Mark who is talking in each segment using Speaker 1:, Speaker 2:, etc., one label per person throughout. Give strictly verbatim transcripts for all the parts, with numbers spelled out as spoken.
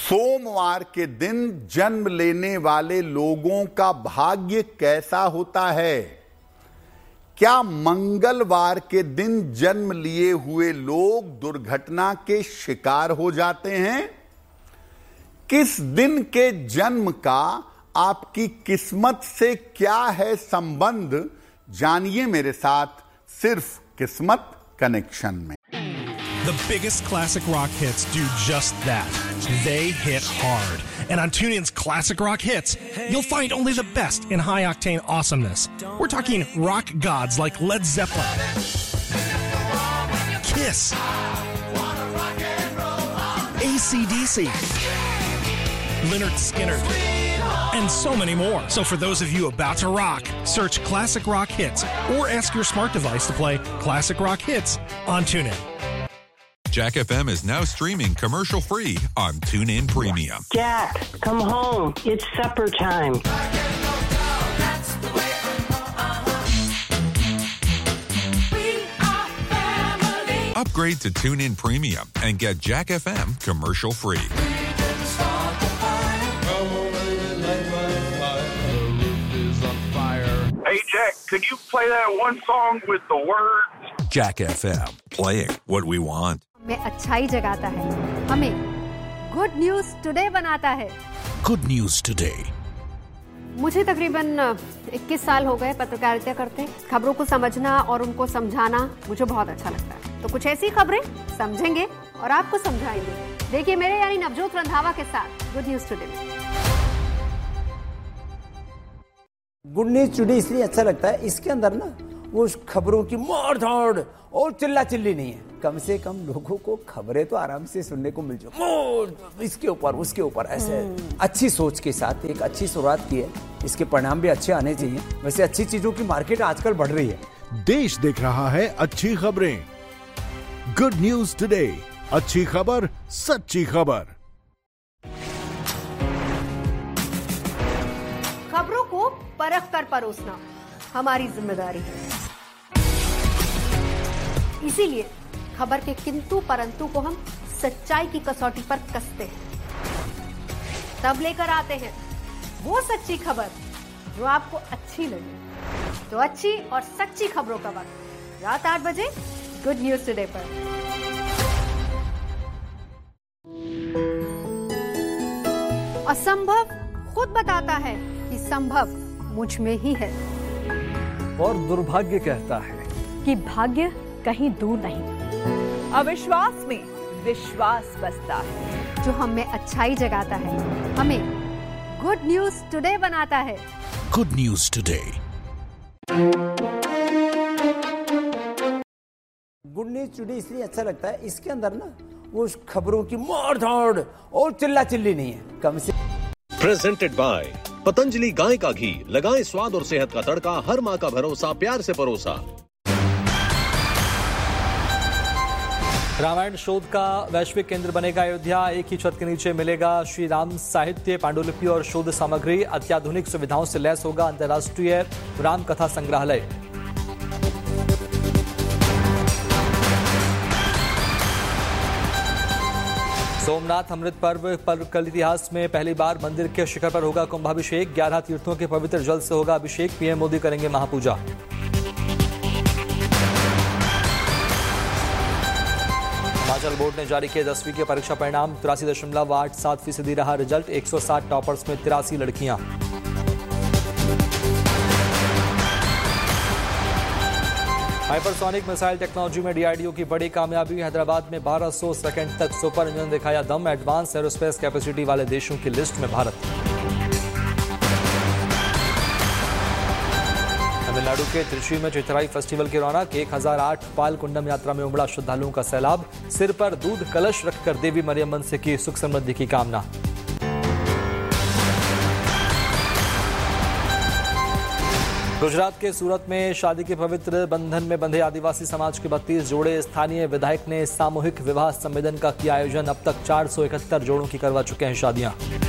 Speaker 1: सोमवार के दिन जन्म लेने वाले लोगों का भाग्य कैसा होता है? क्या मंगलवार के दिन जन्म लिए हुए लोग दुर्घटना के शिकार हो जाते हैं? किस दिन के जन्म का आपकी किस्मत से क्या है संबंध? जानिए मेरे साथ सिर्फ किस्मत कनेक्शन में।
Speaker 2: The biggest classic rock hits do just that. They hit hard. And on TuneIn's Classic Rock Hits, you'll find only the best in high-octane awesomeness. We're talking rock gods like Led Zeppelin, Kiss, A C D C, Lynyrd Skynyrd, and so many more. So for those of you about to rock, search Classic Rock Hits or ask your smart device to play Classic Rock Hits on TuneIn.
Speaker 3: Jack F M is now streaming commercial-free on TuneIn Premium.
Speaker 4: Jack, come home. It's supper time.
Speaker 3: Upgrade to TuneIn Premium and get Jack F M commercial-free.
Speaker 5: Hey, Jack, could you play that one song with the words?
Speaker 3: Jack F M, playing what we want.
Speaker 6: हमें अच्छाई जगाता है, हमें good news today बनाता है।
Speaker 2: Good news today.
Speaker 6: मुझे तकरीबन इक्कीस साल हो गए पत्रकारिता करते। खबरों को समझना और उनको समझाना मुझे बहुत अच्छा लगता है। तो कुछ ऐसी खबरें समझेंगे और आपको समझाएंगे। देखिए मेरे यानी नवजोत रंधावा के साथ good news today.
Speaker 7: Good news today इसलिए अच्छा लगता है, इसके अंदर ना वो खबरों की मार धाड़ और चिल्ला चिल्ली नहीं है। कम से कम लोगों को खबरें तो आराम से सुनने को मिल जाए, इसके ऊपर उसके ऊपर ऐसे अच्छी सोच के साथ एक अच्छी शुरुआत की है। इसके परिणाम भी अच्छे आने चाहिए। वैसे अच्छी चीजों की मार्केट आजकल बढ़ रही है।
Speaker 8: देश देख रहा है अच्छी खबरें। गुड न्यूज टुडे, अच्छी खबर सच्ची खबर।
Speaker 6: खबरों को परख कर परोसना हमारी जिम्मेदारी है। इसीलिए खबर के किंतु परंतु को हम सच्चाई की कसौटी पर कसते हैं, तब लेकर आते हैं वो सच्ची खबर जो आपको अच्छी लगे। तो अच्छी और सच्ची खबरों का वक्त रात आठ बजे गुड न्यूज टुडे पर। असंभव खुद बताता है कि संभव मुझ में ही है,
Speaker 9: और दुर्भाग्य कहता है
Speaker 10: कि भाग्य कहीं दूर नहीं। अविश्वास में विश्वास बसता है,
Speaker 6: जो हमें अच्छाई जगाता है, हमें गुड न्यूज टुडे बनाता है।
Speaker 2: Good news today.
Speaker 7: Good news today इसलिए अच्छा लगता है, इसके अंदर ना वो खबरों की मार धाड़ और चिल्ला चिल्ली नहीं है। कम से
Speaker 11: प्रेजेंटेड बाय पतंजलि गाय का घी, लगाएं स्वाद और सेहत का तड़का, हर माँ का भरोसा, प्यार से परोसा।
Speaker 9: रामायण शोध का वैश्विक केंद्र बनेगा अयोध्या। एक ही छत के नीचे मिलेगा श्री राम साहित्य, पांडुलिपि और शोध सामग्री। अत्याधुनिक सुविधाओं से लैस होगा अंतर्राष्ट्रीय राम कथा संग्रहालय। सोमनाथ अमृत पर्व पर कल इतिहास में पहली बार मंदिर के शिखर पर होगा कुंभाभिषेक। ग्यारह तीर्थों के पवित्र जल से होगा अभिषेक। पीएम मोदी करेंगे महापूजा। हिमाचल बोर्ड ने जारी किए दसवीं के परीक्षा परिणाम। तिरासी दशमलव आठ सात फीसदी रहा रिजल्ट। एक सौ साठ टॉपर्स में तिरासी लड़कियां। हाइपरसोनिक मिसाइल टेक्नोलॉजी में डीआरडीओ की बड़ी कामयाबी। हैदराबाद में बारह सौ सेकंड तक सुपर इंजन दिखाया दम। एडवांस एरोस्पेस कैपेसिटी वाले देशों की लिस्ट में भारत। तमिलनाडु के त्रिची में चित्राई फेस्टिवल की रौनक। एक हजार आठ पाल कुंडम यात्रा में उमड़ा श्रद्धालुओं का सैलाब। सिर पर दूध कलश रखकर देवी मरियम से की सुख समृद्धि की कामना। गुजरात के सूरत में शादी के पवित्र बंधन में बंधे आदिवासी समाज के बत्तीस जोड़े। स्थानीय विधायक ने सामूहिक विवाह सम्मेलन का किया आयोजन। अब तक चार सौ इकहत्तर जोड़ों की करवा चुके हैं शादियां।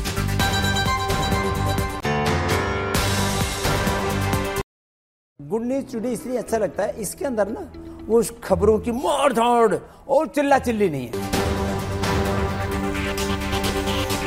Speaker 7: गुड न्यूज टुडे इसलिए अच्छा लगता है, इसके अंदर ना वो खबरों की मार धाड़ और चिल्ला चिल्ली नहीं है।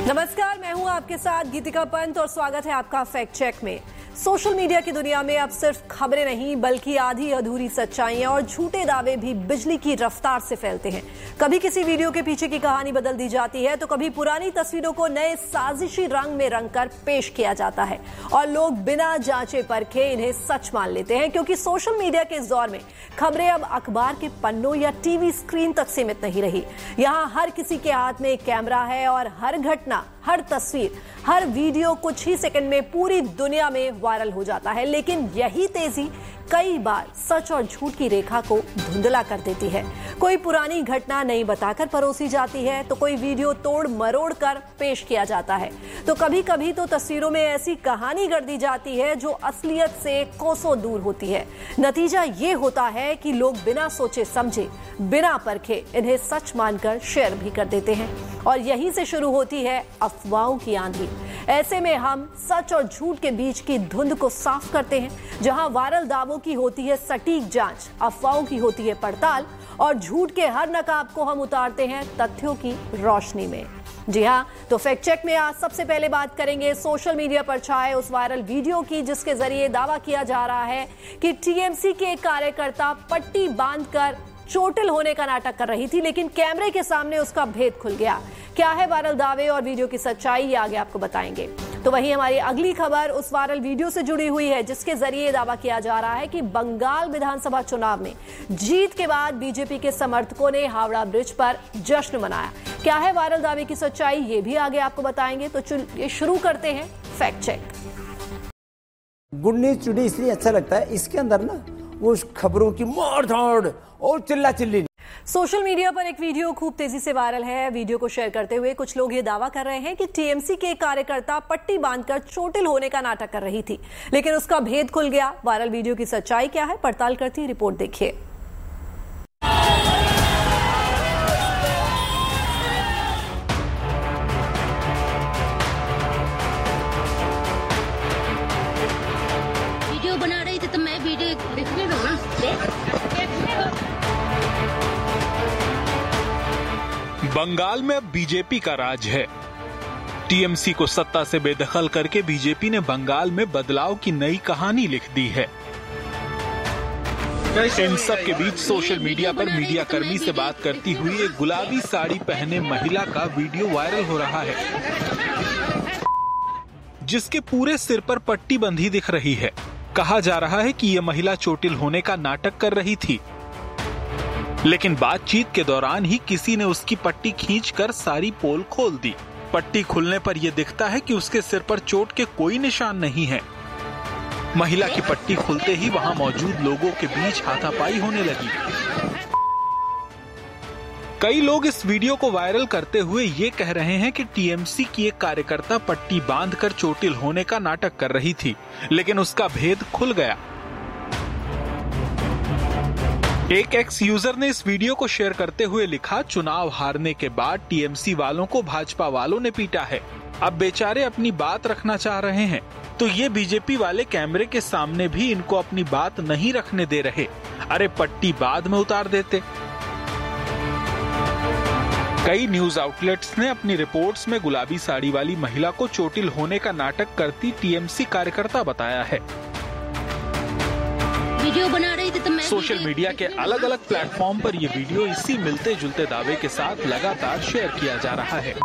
Speaker 12: नमस्कार, मैं हूं आपके साथ गीतिका पंत और स्वागत है आपका फैक्ट चेक में। सोशल मीडिया की दुनिया में अब सिर्फ खबरें नहीं बल्कि आधी अधूरी सच्चाइयां और झूठे दावे भी बिजली की रफ्तार से फैलते हैं। कभी किसी वीडियो के पीछे की कहानी बदल दी जाती है तो कभी पुरानी तस्वीरों को नए साजिशी रंग में रंगकर पेश किया जाता है और लोग बिना जांचे परखे इन्हें सच मान लेते हैं, क्योंकि सोशल मीडिया के इस दौर में खबरें अब अखबार के पन्नों या टीवी स्क्रीन तक सीमित नहीं रही। यहाँ हर किसी के हाथ में एक कैमरा है और हर घटना, हर तस्वीर, हर वीडियो कुछ ही सेकंड में पूरी दुनिया में वायरल हो जाता है। लेकिन यही तेजी कई बार सच और झूठ की रेखा को धुंधला कर देती है। कोई पुरानी घटना नहीं बताकर परोसी जाती है तो कोई वीडियो तोड़ मरोड़ कर पेश किया जाता है, तो कभी कभी तो तस्वीरों में ऐसी कहानी गढ़ दी जाती है जो असलियत से कोसों दूर होती है। नतीजा ये होता है कि लोग बिना सोचे समझे, बिना परखे इन्हें सच मानकर शेयर भी कर देते हैं और यहीं से शुरू होती है अफवाहों की आंधी। ऐसे में हम सच और झूठ के बीच की धुंध को साफ करते हैं। जहां वायरल दावों की होती है सटीक जांच, अफवाहों की होती है पड़ताल और झूठ के हर नकाब को हम उतारते हैं तथ्यों की रोशनी में। जी हां, तो फैक्ट चेक में आज सबसे पहले बात करेंगे सोशल मीडिया पर छाए उस वायरल वीडियो की जिसके जरिए दावा किया जा रहा है कि टीएमसी के एक कार्यकर्ता पट्टी बांधकर चोटिल होने का नाटक कर रही थी, लेकिन कैमरे के सामने उसका भेद खुल गया। क्या है वायरल दावे और वीडियो की सच्चाई, ये आगे आपको बताएंगे। तो वहीं हमारी अगली खबर उस वायरल वीडियो से जुड़ी हुई है जिसके जरिए दावा किया जा रहा है कि बंगाल विधानसभा चुनाव में जीत के बाद बीजेपी के समर्थकों ने हावड़ा ब्रिज पर जश्न मनाया। क्या है वायरल दावे की सच्चाई, ये भी आगे आपको बताएंगे। तो चलिए शुरू करते हैं fact check.
Speaker 7: Good news today इसलिए अच्छा लगता है, इसके अंदर ना वो खबरों की मार धाड़ और चिल्ला चिल्ली।
Speaker 12: सोशल मीडिया पर एक वीडियो खूब तेजी से वायरल है। वीडियो को शेयर करते हुए कुछ लोग ये दावा कर रहे हैं कि टीएमसी के एक कार्यकर्ता पट्टी बांधकर चोटिल होने का नाटक कर रही थी, लेकिन उसका भेद खुल गया। वायरल वीडियो की सच्चाई क्या है, पड़ताल करती रिपोर्ट देखिए।
Speaker 13: वीडियो बना रही थी तो मैं वीडियो देखने दो ना।
Speaker 14: बंगाल में अब बीजेपी का राज है। टीएमसी को सत्ता से बेदखल करके बीजेपी ने बंगाल में बदलाव की नई कहानी लिख दी है। इन सब के बीच सोशल मीडिया पर मीडिया कर्मी से बात करती हुई एक गुलाबी साड़ी पहने महिला का वीडियो वायरल हो रहा है, जिसके पूरे सिर पर पट्टी बंधी दिख रही है। कहा जा रहा है कि यह महिला चोटिल होने का नाटक कर रही थी, लेकिन बातचीत के दौरान ही किसी ने उसकी पट्टी खींचकर सारी पोल खोल दी। पट्टी खुलने पर यह दिखता है कि उसके सिर पर चोट के कोई निशान नहीं है। महिला की पट्टी खुलते ही वहां मौजूद लोगों के बीच हाथापाई होने लगी। कई लोग इस वीडियो को वायरल करते हुए ये कह रहे हैं कि टीएमसी की एक कार्यकर्ता पट्टी बांधकर चोटिल होने का नाटक कर रही थी, लेकिन उसका भेद खुल गया। एक एक्स यूजर ने इस वीडियो को शेयर करते हुए लिखा, चुनाव हारने के बाद टीएमसी वालों को भाजपा वालों ने पीटा है। अब बेचारे अपनी बात रखना चाह रहे हैं तो ये बीजेपी वाले कैमरे के सामने भी इनको अपनी बात नहीं रखने दे रहे। अरे पट्टी बाद में उतार देते। कई न्यूज आउटलेट्स ने अपनी रिपोर्ट्स में गुलाबी साड़ी वाली महिला को चोटिल होने का नाटक करती टीएमसी कार्यकर्ता बताया है।
Speaker 13: वीडियो बना रही थी तो मैं
Speaker 14: सोशल मीडिया के अलग अलग प्लेटफॉर्म पर यह वीडियो इसी मिलते जुलते दावे के साथ लगातार शेयर किया जा रहा है।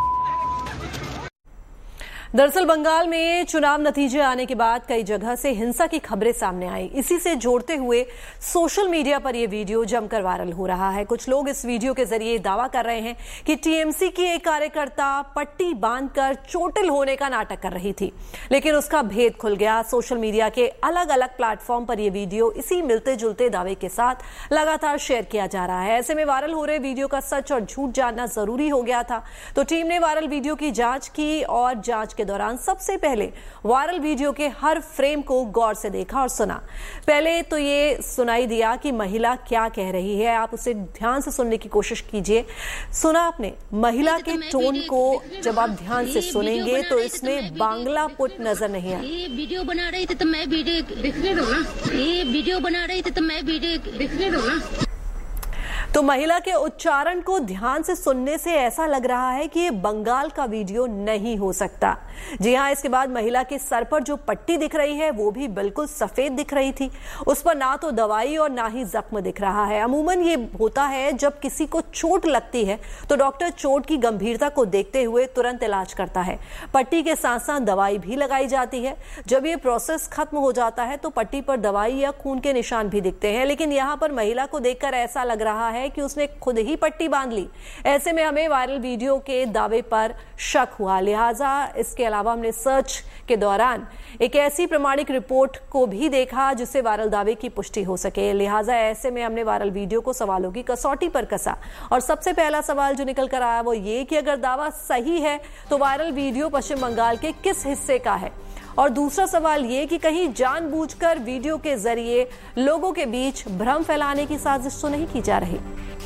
Speaker 12: दरअसल बंगाल में चुनाव नतीजे आने के बाद कई जगह से हिंसा की खबरें सामने आई। इसी से जोड़ते हुए सोशल मीडिया पर यह वीडियो जमकर वायरल हो रहा है। कुछ लोग इस वीडियो के जरिए दावा कर रहे हैं कि टीएमसी की एक कार्यकर्ता पट्टी बांधकर चोटिल होने का नाटक कर रही थी, लेकिन उसका भेद खुल गया। सोशल मीडिया के अलग अलग प्लेटफॉर्म पर यह वीडियो इसी मिलते जुलते दावे के साथ लगातार शेयर किया जा रहा है। ऐसे में वायरल हो रहे वीडियो का सच और झूठ जानना जरूरी हो गया था, तो टीम ने वायरल वीडियो की जांच की और जांच के दौरान सबसे पहले वायरल वीडियो के हर फ्रेम को गौर से देखा और सुना। पहले तो ये सुनाई दिया कि महिला क्या कह रही है, आप उसे ध्यान से सुनने की कोशिश कीजिए। सुना आपने महिला के टोन को, जब आप ध्यान से सुनेंगे तो इसमें बांग्ला पुट नजर नहीं आया।
Speaker 13: ये वीडियो बना रही थी तो मैं वीडियो देखने दो ना। ये वीडियो बना रही थी तो मैं वीडियो देखने दो ना।
Speaker 12: तो महिला के उच्चारण को ध्यान से सुनने से ऐसा लग रहा है कि ये बंगाल का वीडियो नहीं हो सकता। जी हाँ, इसके बाद महिला के सर पर जो पट्टी दिख रही है वो भी बिल्कुल सफेद दिख रही थी। उस पर ना तो दवाई और ना ही जख्म दिख रहा है। अमूमन ये होता है जब किसी को चोट लगती है तो डॉक्टर चोट की गंभीरता को देखते हुए तुरंत इलाज करता है। पट्टी के साथ साथ दवाई भी लगाई जाती है। जब ये प्रोसेस खत्म हो जाता है तो पट्टी पर दवाई या खून के निशान भी दिखते हैं, लेकिन यहाँ पर महिला को देखकर ऐसा लग रहा है कि उसने खुद ही पट्टी बांध ली। ऐसे में हमें वायरल वीडियो के दावे पर शक हुआ। लिहाजा इसके अलावा हमने सर्च के दौरान एक ऐसी प्रमाणिक रिपोर्ट को भी देखा जिससे वायरल दावे की पुष्टि हो सके। लिहाजा ऐसे में हमने वायरल वीडियो को सवालों की कसौटी पर कसा और सबसे पहला सवाल जो निकल कर आया वो ये कि अगर दावा सही है तो वायरल वीडियो पश्चिम बंगाल के किस हिस्से का है, और दूसरा सवाल ये कि कहीं जानबूझकर वीडियो के जरिए लोगों के बीच भ्रम फैलाने की साजिश तो नहीं की जा रही।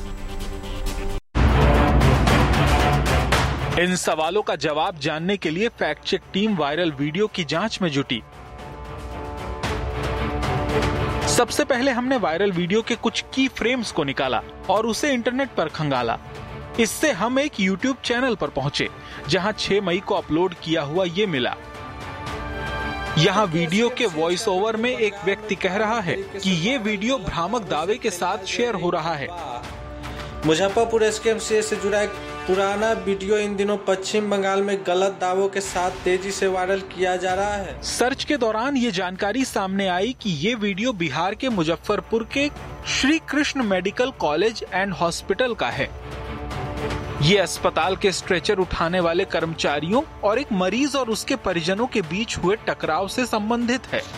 Speaker 14: इन सवालों का जवाब जानने के लिए fact check team viral video की जांच में जुटी। सबसे पहले हमने वायरल वीडियो के कुछ की फ्रेम्स को निकाला और उसे इंटरनेट पर खंगाला। इससे हम एक यूट्यूब चैनल पर पहुंचे जहां छह मई को अपलोड किया हुआ ये मिला। यहाँ वीडियो के वॉइस ओवर में एक व्यक्ति कह रहा है कि ये वीडियो भ्रामक दावे के साथ शेयर हो रहा है।
Speaker 15: मुजफ्फरपुर एसकेएमसीएच से जुड़ा एक पुराना वीडियो इन दिनों पश्चिम बंगाल में गलत दावों के साथ तेजी से वायरल किया जा रहा है।
Speaker 14: सर्च के दौरान ये जानकारी सामने आई कि ये वीडियो बिहार के मुजफ्फरपुर के Shri Krishna medical college and hospital का है। ये अस्पताल के स्ट्रेचर उठाने वाले कर्मचारियों और एक मरीज और उसके परिजनों के बीच हुए टकराव से संबंधित है।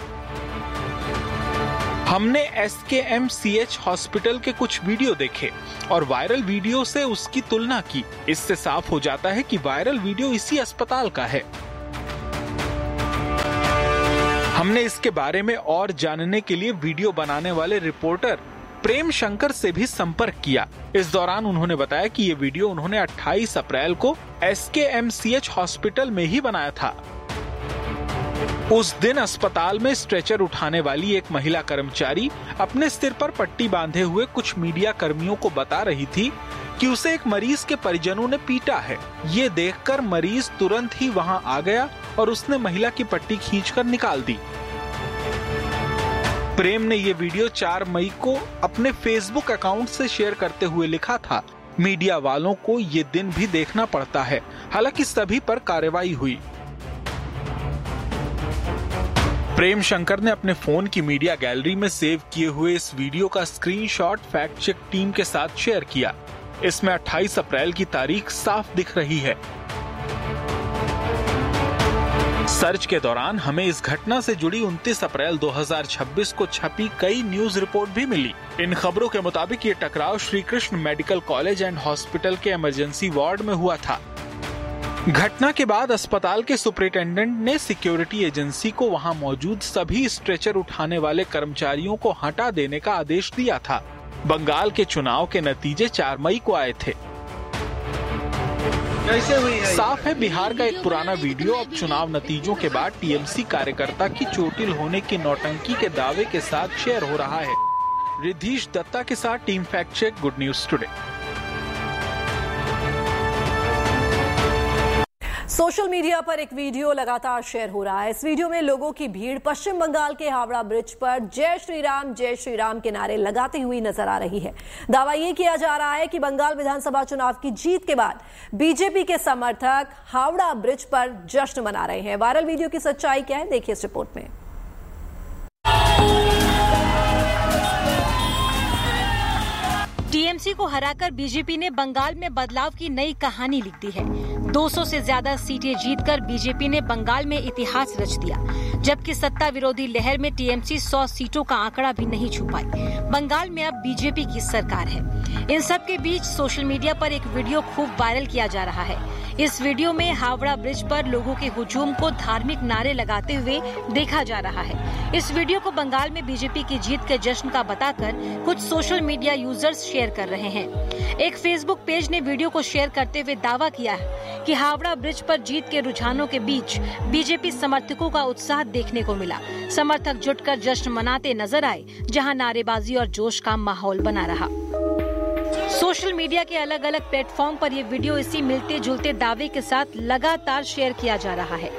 Speaker 14: हमने एसकेएमसीएच हॉस्पिटल के कुछ वीडियो देखे और वायरल वीडियो से उसकी तुलना की। इससे साफ हो जाता है कि वायरल वीडियो इसी अस्पताल का है। हमने इसके बारे में और जानने के लिए वीडियो बनाने वाले रिपोर्टर प्रेम शंकर से भी संपर्क किया। इस दौरान उन्होंने बताया कि ये वीडियो उन्होंने अट्ठाईस अप्रैल को एसकेएमसीएच हॉस्पिटल में ही बनाया था। उस दिन अस्पताल में स्ट्रेचर उठाने वाली एक महिला कर्मचारी अपने सिर पर पट्टी बांधे हुए कुछ मीडिया कर्मियों को बता रही थी कि उसे एक मरीज के परिजनों ने पीटा है। ये देखकर मरीज तुरंत ही वहां आ गया और उसने महिला की पट्टी खींचकर निकाल दी। प्रेम ने ये वीडियो चार मई को अपने फेसबुक अकाउंट से शेयर करते हुए लिखा था, मीडिया वालों को ये दिन भी देखना पड़ता है। हालांकि सभी पर कार्रवाई हुई। प्रेम शंकर ने अपने फोन की मीडिया गैलरी में सेव किए हुए इस वीडियो का स्क्रीनशॉट फैक्ट चेक टीम के साथ शेयर किया। इसमें अट्ठाईस अप्रैल की तारीख साफ दिख रही है। सर्च के दौरान हमें इस घटना से जुड़ी उनतीस अप्रैल दो हज़ार छब्बीस को छपी कई न्यूज रिपोर्ट भी मिली। इन खबरों के मुताबिक ये टकराव Shri Krishna medical college and hospital के इमरजेंसी वार्ड में हुआ था। घटना के बाद अस्पताल के सुपरिटेंडेंट ने सिक्योरिटी एजेंसी को वहां मौजूद सभी स्ट्रेचर उठाने वाले कर्मचारियों को हटा देने का आदेश दिया था। बंगाल के चुनाव के नतीजे चार मई को आए थे। साफ है, बिहार का एक पुराना वीडियो अब चुनाव नतीजों के बाद टीएमसी कार्यकर्ता की चोटिल होने की नौटंकी के दावे के साथ शेयर हो रहा है। रिद्धीश दत्ता के साथ team fact check, good news today.
Speaker 12: Social media पर एक वीडियो लगातार शेयर हो रहा है। इस वीडियो में लोगों की भीड़ पश्चिम बंगाल के हावड़ा ब्रिज पर जय श्री राम जय श्री राम के नारे लगाती हुई नजर आ रही है। दावा यह किया जा रहा है कि बंगाल विधानसभा चुनाव की जीत के बाद बीजेपी के समर्थक हावड़ा ब्रिज पर जश्न मना रहे हैं। वायरल वीडियो की सच्चाई क्या है, देखिए इस रिपोर्ट में।
Speaker 16: टीएमसी को हराकर बीजेपी ने बंगाल में बदलाव की नई कहानी लिख दी है। दो सौ से ज्यादा सीटें जीतकर बीजेपी ने बंगाल में इतिहास रच दिया, जबकि सत्ता विरोधी लहर में टीएमसी सौ सीटों का आंकड़ा भी नहीं छू पाई। बंगाल में अब बीजेपी की सरकार है। इन सब के बीच सोशल मीडिया पर एक वीडियो खूब वायरल किया जा रहा है। इस वीडियो में हावड़ा ब्रिज पर लोगों के हुजूम को धार्मिक नारे लगाते हुए देखा जा रहा है। इस वीडियो को बंगाल में बीजेपी की जीत के जश्न का बताकर कुछ सोशल मीडिया यूजर्स शेयर कर रहे हैं। एक फेसबुक पेज ने वीडियो को शेयर करते हुए दावा किया है कि हावड़ा ब्रिज पर जीत के रुझानों के बीच बीजेपी समर्थकों का उत्साह देखने को मिला। समर्थक जुटकर जश्न मनाते नजर आए, जहां नारेबाजी और जोश का माहौल बना रहा। सोशल मीडिया के अलग अलग प्लेटफॉर्म पर यह वीडियो इसी मिलते जुलते दावे के साथ लगातार शेयर किया जा रहा है।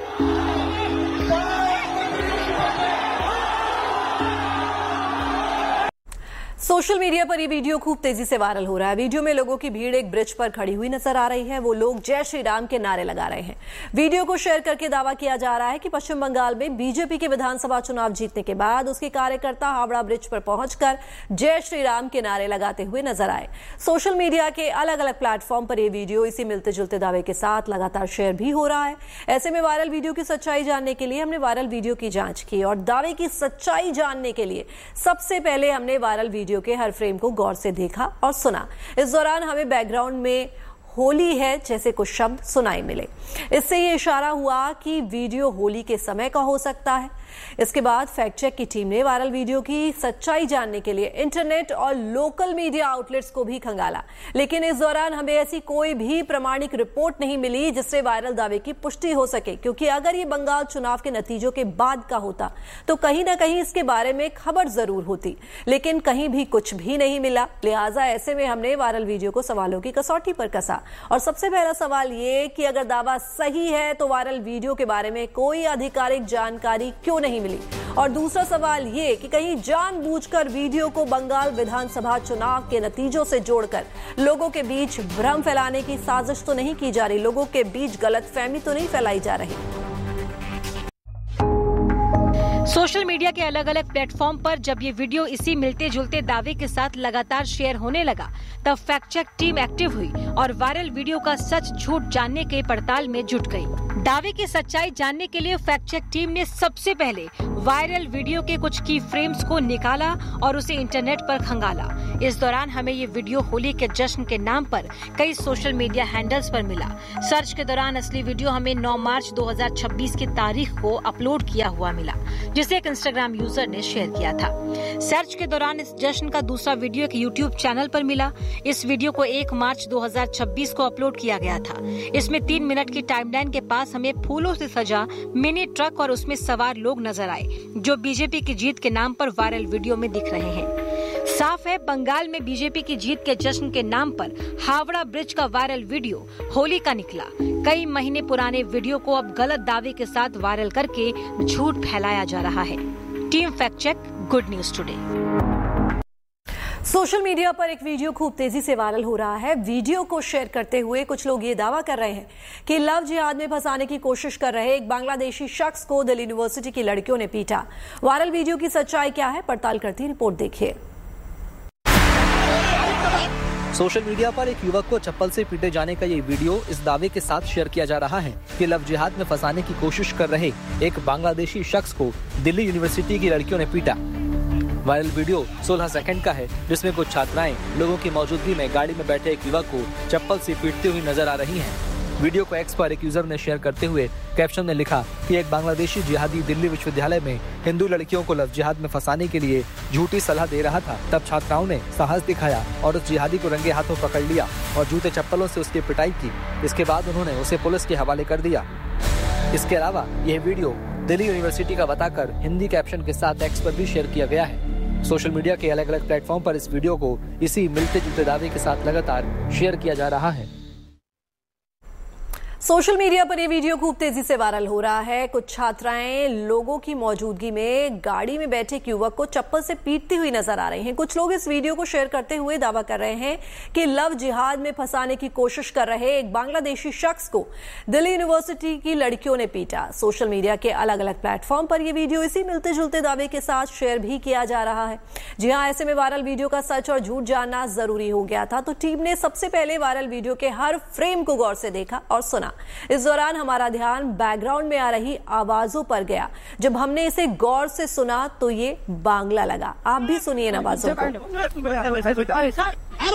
Speaker 12: सोशल मीडिया पर ये वीडियो खूब तेजी से वायरल हो रहा है। वीडियो में लोगों की भीड़ एक ब्रिज पर खड़ी हुई नजर आ रही है। वो लोग जय श्री राम के नारे लगा रहे हैं। वीडियो को शेयर करके दावा किया जा रहा है कि पश्चिम बंगाल में बीजेपी के विधानसभा चुनाव जीतने के बाद उसके कार्यकर्ता हावड़ा ब्रिज पर पहुंचकर जय श्री राम के नारे लगाते हुए नजर आए। सोशल मीडिया के अलग अलग प्लेटफॉर्म पर यह वीडियो इसी मिलते जुलते दावे के साथ लगातार शेयर भी हो रहा है। ऐसे में वायरल वीडियो की सच्चाई जानने के लिए हमने वायरल वीडियो की जांच की और दावे की सच्चाई जानने के लिए सबसे पहले हमने वायरल वीडियो के हर फ्रेम को गौर से देखा और सुना। इस दौरान हमें बैकग्राउंड में होली है जैसे कुछ शब्द सुनाई मिले। इससे ये इशारा हुआ कि वीडियो होली के समय का हो सकता है। इसके बाद फैक्ट चेक की टीम ने वायरल वीडियो की सच्चाई जानने के लिए इंटरनेट और लोकल मीडिया आउटलेट्स को भी खंगाला, लेकिन इस दौरान हमें ऐसी कोई भी प्रमाणिक रिपोर्ट नहीं मिली जिससे वायरल दावे की पुष्टि हो सके, क्योंकि अगर ये बंगाल चुनाव के नतीजों के बाद का होता तो कहीं ना कहीं इसके बारे में खबर जरूर होती, लेकिन कहीं भी कुछ भी नहीं मिला। लिहाजा ऐसे में हमने वायरल वीडियो को सवालों की कसौटी पर कसा और सबसे पहला सवाल ये कि अगर दावा सही है तो वायरल वीडियो के बारे में कोई आधिकारिक जानकारी क्यों नहीं मिली, और दूसरा सवाल ये कि कहीं जानबूझकर वीडियो को बंगाल विधानसभा चुनाव के नतीजों से जोड़कर लोगों के बीच भ्रम फैलाने की साजिश तो नहीं की जा रही, लोगों के बीच गलतफहमी तो नहीं फैलाई जा रही।
Speaker 16: सोशल मीडिया के अलग अलग प्लेटफॉर्म पर जब ये वीडियो इसी मिलते जुलते दावे के साथ लगातार शेयर होने लगा, तब फैक्ट चेक टीम एक्टिव हुई और वायरल वीडियो का सच झूठ जानने के पड़ताल में जुट गई। दावे की सच्चाई जानने के लिए फैक्ट चेक टीम ने सबसे पहले वायरल वीडियो के कुछ की फ्रेम्स को निकाला और उसे इंटरनेट पर खंगाला। इस दौरान हमें ये वीडियो होली के जश्न के नाम पर कई सोशल मीडिया हैंडल्स पर मिला। सर्च के दौरान असली वीडियो हमें नौ मार्च दो हज़ार छब्बीस की तारीख को अपलोड किया हुआ मिला, जिसे एक इंस्टाग्राम यूजर ने शेयर किया था। सर्च के दौरान इस जश्न का दूसरा वीडियो एक यूट्यूब चैनल पर मिला। इस वीडियो को एक मार्च दो हज़ार छब्बीस को अपलोड किया गया था। इसमें तीन मिनट की टाइमलाइन के पास हमें फूलों से सजा मिनी ट्रक और उसमें सवार लोग नजर आए, जो बीजेपी की जीत के नाम पर वायरल वीडियो में दिख रहे हैं। साफ है, बंगाल में बीजेपी की जीत के जश्न के नाम पर हावड़ा ब्रिज का वायरल वीडियो होली का निकला। कई महीने पुराने वीडियो को अब गलत दावे के साथ वायरल करके झूठ फैलाया जा रहा है। Team fact check, good news today.
Speaker 12: Social media पर एक वीडियो खूब तेजी से वायरल हो रहा है। वीडियो को शेयर करते हुए कुछ लोग ये दावा कर रहे हैं कि लव जिहाद में फंसाने की कोशिश कर रहे एक बांग्लादेशी शख्स को दिल्ली यूनिवर्सिटी की लड़कियों ने पीटा। वायरल वीडियो की सच्चाई क्या है, पड़ताल करती रिपोर्ट देखिए।
Speaker 9: सोशल मीडिया पर एक युवक को चप्पल से पीटे जाने का ये वीडियो इस दावे के साथ शेयर किया जा रहा है कि लव जिहाद में फंसाने की कोशिश कर रहे एक बांग्लादेशी शख्स को दिल्ली यूनिवर्सिटी की लड़कियों ने पीटा। वायरल वीडियो सोलह सेकंड का है, जिसमें कुछ छात्राएं लोगों की मौजूदगी में गाड़ी में बैठे एक युवक को चप्पल से पीटती हुई नजर आ रही हैं। वीडियो को एक्स पर एक यूजर ने शेयर करते हुए कैप्शन में लिखा कि एक बांग्लादेशी जिहादी दिल्ली विश्वविद्यालय में हिंदू लड़कियों को लव जिहाद में फंसाने के लिए झूठी सलाह दे रहा था। तब छात्राओं ने साहस दिखाया और उस जिहादी को रंगे हाथों पकड़ लिया और जूते चप्पलों से उसकी पिटाई की। इसके बाद उन्होंने उसे पुलिस के हवाले कर दिया। इसके अलावा यह वीडियो दिल्ली यूनिवर्सिटी का बताकर हिंदी कैप्शन के साथ एक्स पर भी शेयर किया गया है। सोशल मीडिया के अलग अलग प्लेटफॉर्म पर इस वीडियो को इसी मिलते जुलते दावे के साथ लगातार शेयर किया जा रहा है।
Speaker 12: सोशल मीडिया पर यह वीडियो खूब तेजी से वायरल हो रहा है। कुछ छात्राएं लोगों की मौजूदगी में गाड़ी में बैठे एक युवक को चप्पल से पीटती हुई नजर आ रही हैं। कुछ लोग इस वीडियो को शेयर करते हुए दावा कर रहे हैं कि लव जिहाद में फंसाने की कोशिश कर रहे एक बांग्लादेशी शख्स को दिल्ली यूनिवर्सिटी की लड़कियों ने पीटा। सोशल मीडिया के अलग अलग प्लेटफॉर्म पर यह वीडियो इसी मिलते जुलते दावे के साथ शेयर भी किया जा रहा है। जी हाँ, ऐसे में वायरल वीडियो का सच और झूठ जानना जरूरी हो गया था, तो टीम ने सबसे पहले वायरल वीडियो के हर फ्रेम को गौर से देखा और सुना। इस दौरान हमारा ध्यान बैकग्राउंड में आ रही आवाजों पर गया। जब हमने इसे गौर से सुना तो ये बांग्ला लगा। आप भी सुनिए इन आवाजों को।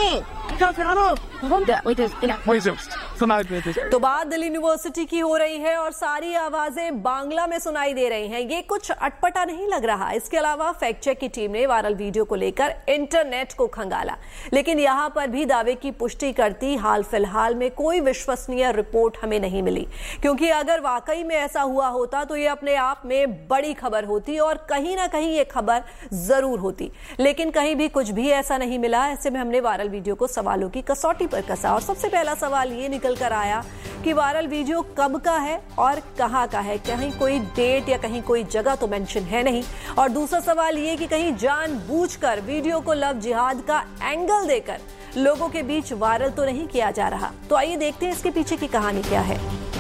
Speaker 12: तो बात दिल्ली यूनिवर्सिटी की हो रही है और सारी आवाजें बांग्ला में सुनाई दे रही हैं। ये कुछ अटपटा नहीं लग रहा। इसके अलावा फैक्ट चेक की टीम ने वायरल वीडियो को लेकर इंटरनेट को खंगाला, लेकिन यहां पर भी दावे की पुष्टि करती हाल फिलहाल में कोई विश्वसनीय रिपोर्ट हमें नहीं मिली, क्योंकि अगर वाकई में ऐसा हुआ होता तो ये अपने आप में बड़ी खबर होती और कहीं ना कहीं ये खबर जरूर होती, लेकिन कहीं भी कुछ भी ऐसा नहीं मिला। ऐसे में हमने वायरल वीडियो को सवालों की कसौटी पर कसा और सबसे पहला सवाल ये निकल कर आया कि वायरल वीडियो कब का है और कहां का है। कहीं कोई डेट या कहीं कोई जगह तो मेंशन है नहीं। और दूसरा सवाल ये कि कहीं जानबूझकर वीडियो को लव जिहाद का एंगल देकर लोगों के बीच वायरल तो नहीं किया जा रहा। तो आइए देखते हैं इसके पीछे की कहानी क्या है।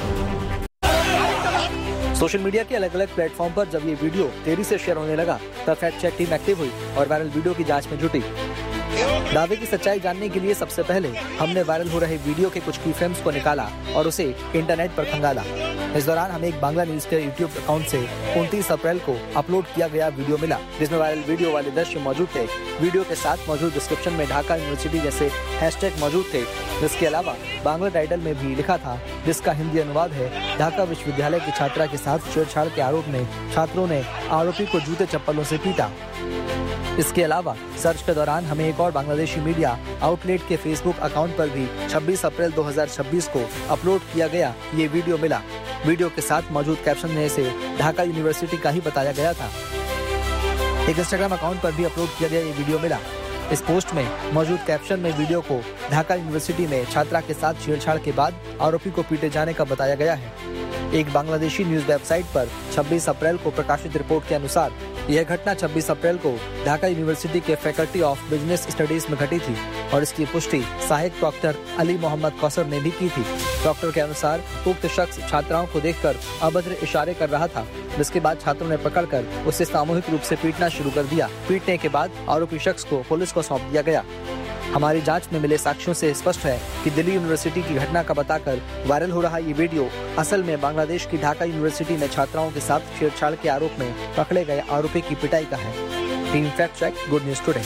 Speaker 9: सोशल मीडिया के अलग अलग प्लेटफॉर्म पर जब ये वीडियो तेजी से शेयर होने लगा तब फैक्ट चेक टीम एक्टिव हुई और वायरल वीडियो की जांच में जुटी। दावे की सच्चाई जानने के लिए सबसे पहले हमने वायरल हो रहे वीडियो के कुछ की फ्रेम्स को निकाला और उसे इंटरनेट पर खंगाला। इस दौरान हमें एक बांग्ला न्यूज के यूट्यूब अकाउंट से उनतीस अप्रैल को अपलोड किया गया वीडियो मिला, जिसमें वायरल वीडियो वाले दृश्य मौजूद थे। वीडियो के साथ मौजूद डिस्क्रिप्शन में ढाका यूनिवर्सिटी जैसे हैशटैग मौजूद थे, जिसके अलावा बांग्ला टाइटल में भी लिखा था, जिसका हिंदी अनुवाद है, ढाका विश्वविद्यालय की छात्रा के साथ छेड़छाड़ के आरोप में छात्रों ने आरोपी को जूते चप्पलों से पीटा। इसके अलावा सर्च के दौरान हमें एक और बांग्लादेशी मीडिया आउटलेट के फेसबुक अकाउंट पर भी छब्बीस अप्रैल दो हज़ार छब्बीस को अपलोड किया गया ये वीडियो मिला। वीडियो के साथ मौजूद कैप्शन में इसे ढाका यूनिवर्सिटी का ही बताया गया था। एक इंस्टाग्राम अकाउंट पर भी अपलोड किया गया ये वीडियो मिला। इस पोस्ट में मौजूद कैप्शन में वीडियो को ढाका यूनिवर्सिटी में छात्रा के साथ छेड़छाड़ के बाद आरोपी को पीटे जाने का बताया गया है। एक बांग्लादेशी न्यूज वेबसाइट पर छब्बीस अप्रैल को प्रकाशित रिपोर्ट के अनुसार यह घटना छब्बीस अप्रैल को ढाका यूनिवर्सिटी के फैकल्टी ऑफ बिजनेस स्टडीज में घटी थी और इसकी पुष्टि सहायक डॉक्टर अली मोहम्मद कौसर ने भी की थी। डॉक्टर के अनुसार उक्त शख्स छात्राओं को देखकर अभद्र इशारे कर रहा था, जिसके बाद छात्रों ने पकड़कर उसे सामूहिक रूप से पीटना शुरू कर दिया। पीटने के बाद आरोपी शख्स को पुलिस को सौंप दिया गया। हमारी जांच में मिले साक्ष्यों से स्पष्ट है कि दिल्ली यूनिवर्सिटी की घटना का बताकर वायरल हो रहा ये वीडियो असल में बांग्लादेश की ढाका यूनिवर्सिटी में छात्राओं के साथ छेड़छाड़ के आरोप में पकड़े गए आरोपी की पिटाई का है। Team fact check, good news today.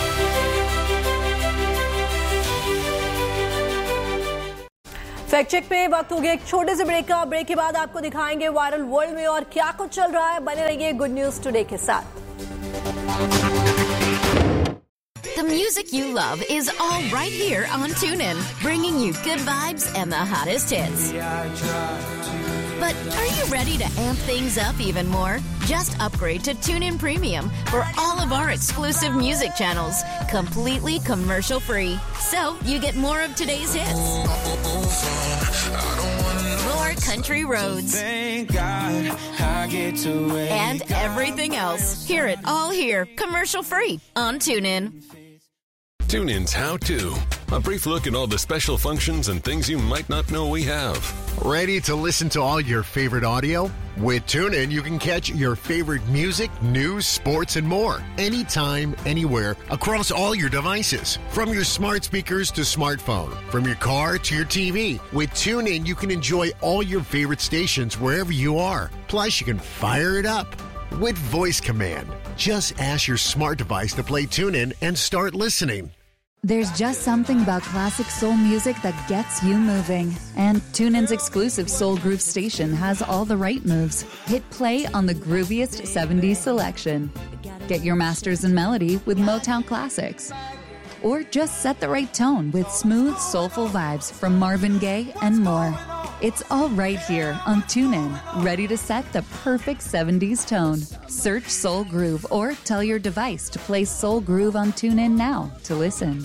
Speaker 12: Fact check पे वक्त हो गया एक छोटे से ब्रेक का। ब्रेक के बाद आपको दिखाएंगे वायरल वर्ल्ड में और क्या कुछ चल रहा है। बने रहिए गुड न्यूज टुडे के साथ।
Speaker 17: The music you love is all right here on TuneIn, bringing you good vibes and the hottest hits. But are you ready to amp things up even more? Just upgrade to TuneIn Premium for all of our exclusive music channels, completely commercial free. So you get more of today's hits. More country roads. And everything else. Hear it all here, commercial free on TuneIn.
Speaker 18: TuneIn's How To. A brief look at all the special functions and things you might not know we have.
Speaker 8: Ready to listen to all your favorite audio? With TuneIn, you can catch your favorite music, news, sports, and more. Anytime, anywhere, across all your devices. From your smart speakers to smartphone. From your car to your T V. With TuneIn, you can enjoy all your favorite stations wherever you are. Plus, you can fire it up with voice command. Just ask your smart device to play TuneIn and start listening.
Speaker 19: There's just something about classic soul music that gets you moving. And TuneIn's exclusive Soul Groove station has all the right moves. Hit play on the grooviest seventies selection. Get your masters in melody with Motown classics. Or just set the right tone with smooth, soulful vibes from Marvin Gaye and more. It's all right here on TuneIn, ready to set the perfect seventies tone. Search Soul Groove or tell your device to play Soul Groove on TuneIn now to listen.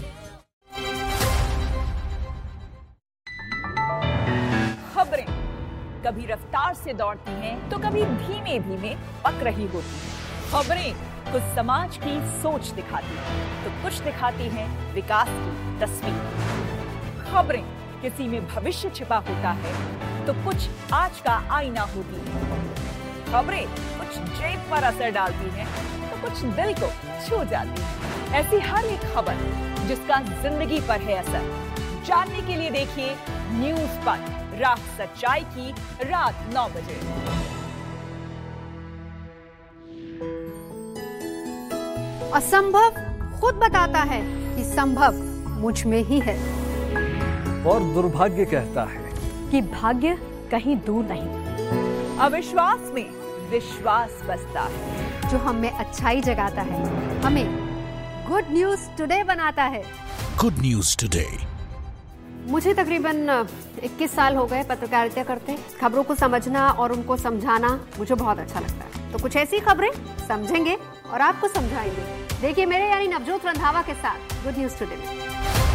Speaker 10: खबरें कभी रफ्तार से दौड़ती हैं तो कभी धीमे धीमे पक रही होती हैं। खबरें कुछ समाज की सोच दिखाती हैं तो कुछ दिखाती हैं विकास की तस्वीर। खबरें किसी में भविष्य छिपा होता है तो कुछ आज का आईना होती है। खबरें कुछ जेब पर असर डालती हैं तो कुछ दिल को छू जाती है। ऐसी हर एक खबर जिसका जिंदगी पर है असर, जानने के लिए देखिए न्यूज पर रात सच्चाई की रात नौ बजे।
Speaker 6: असंभव खुद बताता है कि संभव मुझ में ही है।
Speaker 9: और दुर्भाग्य कहता है
Speaker 10: कि भाग्य कहीं दूर नहीं। अविश्वास में विश्वास बसता है।
Speaker 6: जो हमें अच्छाई जगाता है, हमें गुड न्यूज टुडे बनाता है।
Speaker 8: Good news today.
Speaker 6: मुझे तकरीबन इक्कीस साल हो गए पत्रकारिता करते। खबरों को समझना और उनको समझाना मुझे बहुत अच्छा लगता है। तो कुछ ऐसी खबरें समझेंगे और आपको समझाएंगे। देखिए मेरे यानी नवजोत रंधावा के साथ गुड न्यूज टुडे में।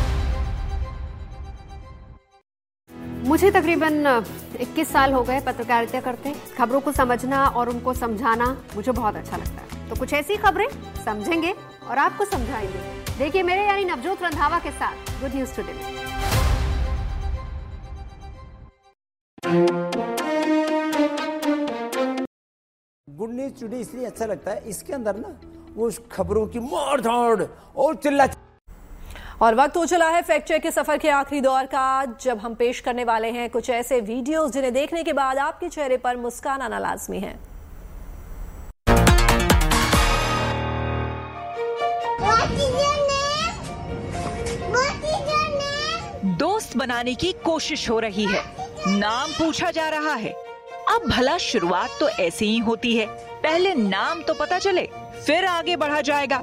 Speaker 6: मुझे तकरीबन इक्कीस साल हो गए पत्रकारिता करते। खबरों को समझना और उनको समझाना मुझे बहुत अच्छा लगता है। तो कुछ ऐसी खबरें समझेंगे और आपको समझाएंगे। देखिए मेरे यानी नवजोत रंधावा के साथ गुड न्यूज टुडे में।
Speaker 7: गुड न्यूज टुडे इसलिए अच्छा लगता है, इसके अंदर ना वो खबरों की मार धाड़ और चिल्ला।
Speaker 12: और वक्त हो चला है फैक्ट चेक के सफर के आखिरी दौर का, जब हम पेश करने वाले हैं कुछ ऐसे वीडियोस जिन्हें देखने के बाद आपके चेहरे पर मुस्कान आना लाजमी है।
Speaker 10: दोस्त बनाने की कोशिश हो रही है, नाम पूछा जा रहा है। अब भला शुरुआत तो ऐसे ही होती है, पहले नाम तो पता चले फिर आगे बढ़ा जाएगा।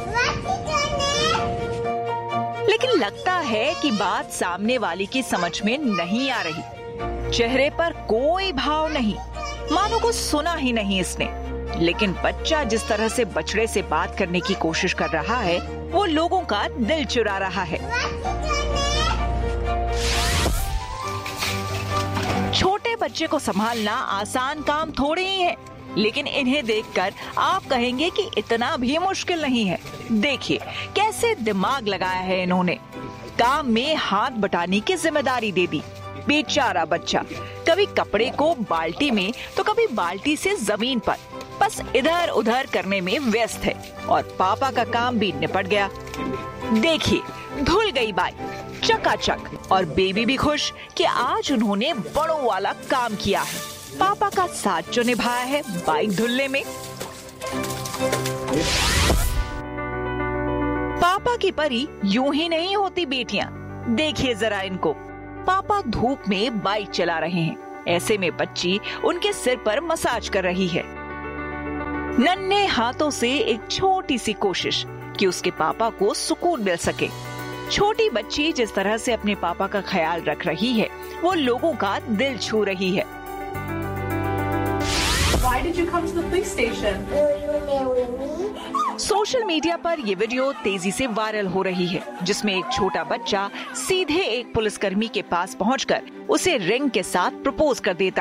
Speaker 10: लेकिन लगता है कि बात सामने वाले की समझ में नहीं आ रही। चेहरे पर कोई भाव नहीं, मानो को सुना ही नहीं इसने। लेकिन बच्चा जिस तरह से बछड़े से बात करने की कोशिश कर रहा है, वो लोगों का दिल चुरा रहा है। छोटे बच्चे को संभालना आसान काम थोड़े ही है, लेकिन इन्हें देखकर आप कहेंगे कि इतना भी मुश्किल नहीं है। देखिए कैसे दिमाग लगाया है इन्होंने, काम में हाथ बटाने की जिम्मेदारी दे दी। बेचारा बच्चा कभी कपड़े को बाल्टी में तो कभी बाल्टी से जमीन पर बस इधर उधर करने में व्यस्त है, और पापा का काम भी निपट गया। देखिए धुल गई बाइक चकाचक, और बेबी भी खुश कि आज उन्होंने बड़ों वाला काम किया है। पापा का साथ जो निभाया है बाइक धुलने में। पापा की परी यूं ही नहीं होती बेटियां, देखिए जरा इनको। पापा धूप में बाइक चला रहे हैं, ऐसे में बच्ची उनके सिर पर मसाज कर रही है। नन्हे हाथों से एक छोटी सी कोशिश कि उसके पापा को सुकून मिल सके। छोटी बच्ची जिस तरह से अपने पापा का ख्याल रख रही है, वो लोगों का दिल छू रही है। Why did you come to the police station? Social media पर ये वीडियो तेजी से वायरल हो रही है, जिसमें एक छोटा बच्चा सीधे एक पुलिसकर्मी के पास पहुंचकर उसे रिंग के साथ प्रपोज कर देता